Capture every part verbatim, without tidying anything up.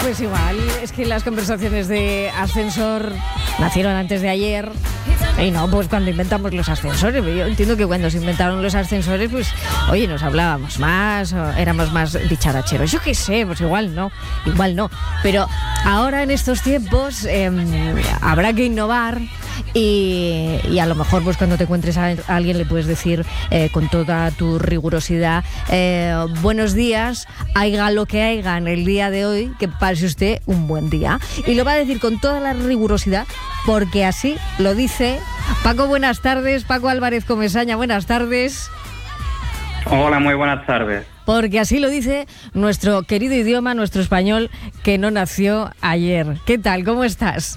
Pues igual, es que las conversaciones de ascensor nacieron antes de ayer. Y no, pues cuando inventamos los ascensores. Yo entiendo que cuando se inventaron los ascensores, pues, oye, nos hablábamos más, o éramos más dicharacheros. Yo qué sé, pues igual no, igual no. Pero ahora en estos tiempos eh, habrá que innovar. Y, y a lo mejor pues cuando te encuentres a alguien le puedes decir eh, con toda tu rigurosidad, eh, buenos días, haiga lo que haiga en el día de hoy, que pase usted un buen día. Y lo va a decir con toda la rigurosidad porque así lo dice Paco. Buenas tardes, Paco Álvarez Comesaña, buenas tardes. Hola, muy buenas tardes. Porque así lo dice nuestro querido idioma, nuestro español, que no nació ayer. ¿Qué tal? ¿Cómo estás?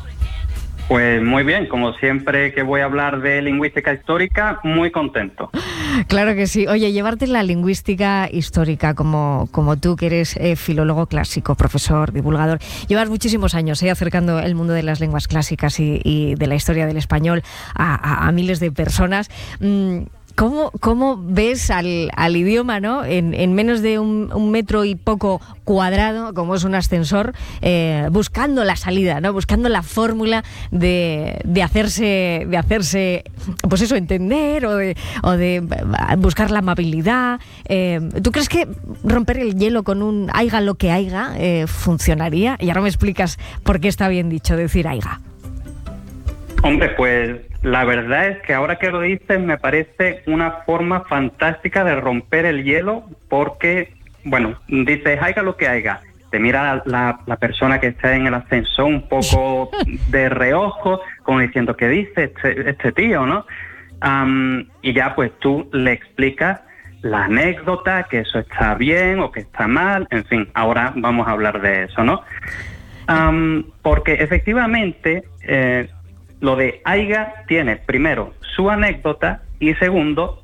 Pues muy bien, como siempre que voy a hablar de lingüística histórica, muy contento. Claro que sí. Oye, llevarte la lingüística histórica como, como tú, que eres eh, filólogo clásico, profesor, divulgador, llevas muchísimos años eh, acercando el mundo de las lenguas clásicas y, y de la historia del español a, a, a miles de personas. Mm, ¿Cómo, cómo ves al, al idioma, ¿no? En, en menos de un, un metro y poco cuadrado, como es un ascensor, eh, buscando la salida, ¿no? Buscando la fórmula de, de hacerse, de hacerse, pues eso, entender o de, o de buscar la amabilidad. Eh, ¿Tú crees que romper el hielo con un haiga lo que haiga eh, funcionaría? Y ahora me explicas por qué está bien dicho decir haiga. Hombre, pues la verdad es que ahora que lo dices me parece una forma fantástica de romper el hielo porque, bueno, dices, haiga lo que haiga. Te mira la, la persona que está en el ascensor un poco de reojo, como diciendo, ¿qué dice este, este tío, no? Um, y ya pues tú le explicas la anécdota, que eso está bien o que está mal, en fin, ahora vamos a hablar de eso, ¿no? Um, porque efectivamente... Eh, Lo de haiga tiene, primero, su anécdota y segundo,